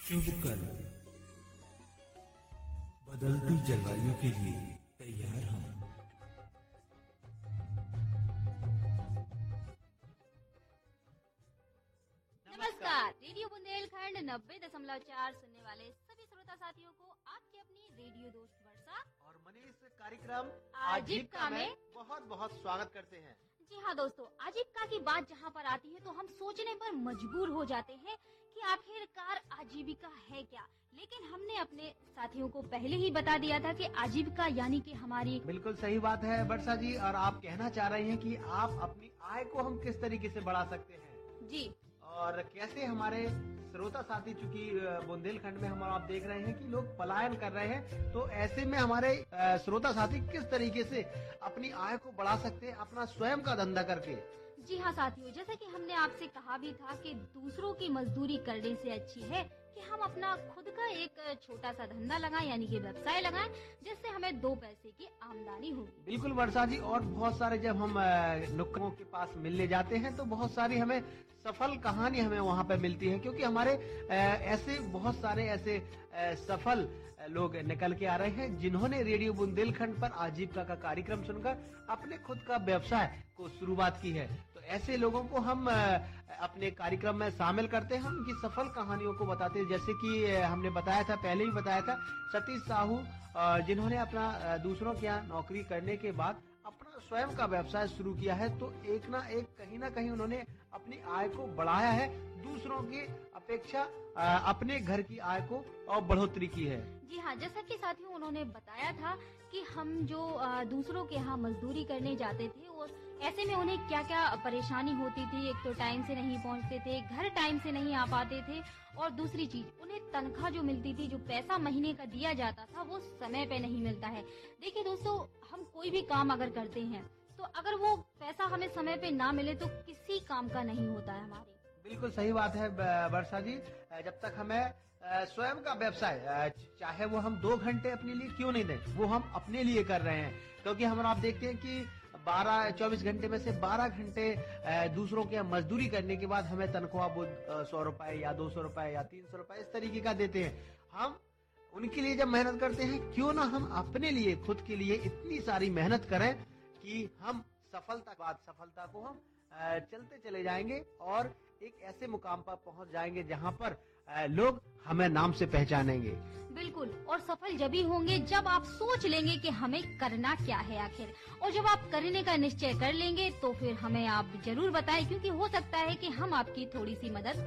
शुभ कल बदलती जलवायु के लिए तैयार हम। नमस्कार, रेडियो बुंदेलखंड 90.4 सुनने वाले सभी श्रोता साथियों को आपकी अपनी रेडियो दोस्त वर्षा और मनीष कार्यक्रम आजीविका में बहुत बहुत स्वागत करते हैं। जी हाँ दोस्तों, आजीविका की बात जहाँ पर आती है तो हम सोचने पर मजबूर हो जाते हैं कि आखिरकार आजीविका है क्या। लेकिन हमने अपने साथियों को पहले ही बता दिया था कि आजीविका यानी कि हमारी। बिल्कुल सही बात है वर्षा जी, और आप कहना चाह रही हैं कि आप अपनी आय को हम किस तरीके से बढ़ा सकते हैं जी, और कैसे हमारे श्रोता साथी, चूंकि बुंदेलखंड में हम आप देख रहे हैं कि लोग पलायन कर रहे हैं, तो ऐसे में हमारे श्रोता साथी किस तरीके से अपनी आय को बढ़ा सकते हैं अपना स्वयं का धंधा करके। जी हाँ साथियों, जैसा कि हमने आपसे कहा भी था कि दूसरों की मजदूरी करने से अच्छी है कि हम अपना खुद का एक छोटा सा धंधा लगाएं, यानी कि व्यवसाय लगाएं, जिससे हमें 2 पैसे की आमदनी होगी। बिल्कुल वर्षा जी, और बहुत सारे जब हम नुक्कड़ों के पास मिलने जाते हैं तो बहुत सारी हमें सफल कहानी हमें वहाँ पे मिलती है, क्योंकि हमारे ऐसे बहुत सारे ऐसे सफल लोग निकल के आ रहे हैं जिन्होंने रेडियो बुंदेलखंड पर आजीविका का कार्यक्रम सुनकर अपने खुद का व्यवसाय को शुरुआत की है। तो ऐसे लोगों को हम अपने कार्यक्रम में शामिल करते हैं, हम उनकी सफल कहानियों को बताते हैं। जैसे कि हमने बताया था, पहले ही बताया था, सतीश साहू जिन्होंने अपना दूसरों के यहाँ नौकरी करने के बाद अपना स्वयं का व्यवसाय शुरू किया है, तो एक ना एक कहीं ना कहीं उन्होंने अपनी आय को बढ़ाया है, दूसरों की अपेक्षा अपने घर की आय को और बढ़ोतरी की है। जी हाँ, जैसा कि साथियों उन्होंने बताया था कि हम जो दूसरों के यहाँ मजदूरी करने जाते थे और ऐसे में उन्हें क्या क्या परेशानी होती थी। एक तो टाइम से नहीं पहुँचते थे, घर टाइम से नहीं आ पाते थे, और दूसरी चीज उन्हें तनख्वाह जो मिलती थी, जो पैसा महीने का दिया जाता था, वो समय पे नहीं मिलता है। देखिए दोस्तों, हम कोई भी काम अगर करते हैं तो अगर वो पैसा हमें समय पे ना मिले तो किसी काम का नहीं होता है हमारी। बिल्कुल सही बात है वर्षा जी, जब तक हमें स्वयं का व्यवसाय, चाहे वो हम 2 घंटे अपने लिए क्यों नहीं दें, वो हम अपने लिए कर रहे हैं। क्योंकि हम आप देखते हैं कि 24 घंटे में से 12 घंटे दूसरों के मजदूरी करने के बाद हमें तनख्वाह 100 रुपए या 200 रुपए या 300 रुपए इस तरीके का देते हैं। हम उनके लिए जब मेहनत करते हैं, क्यों ना हम अपने लिए, खुद के लिए इतनी सारी मेहनत करें कि हम सफलता को हम चलते चले जाएंगे और एक ऐसे मुकाम पर पहुंच जाएंगे जहां पर लोग हमें नाम से पहचानेंगे। बिल्कुल, और सफल जब ही होंगे जब आप सोच लेंगे कि हमें करना क्या है आखिर, और जब आप करने का निश्चय कर लेंगे तो फिर हमें आप जरूर बताएं, क्योंकि हो सकता है कि हम आपकी थोड़ी सी मदद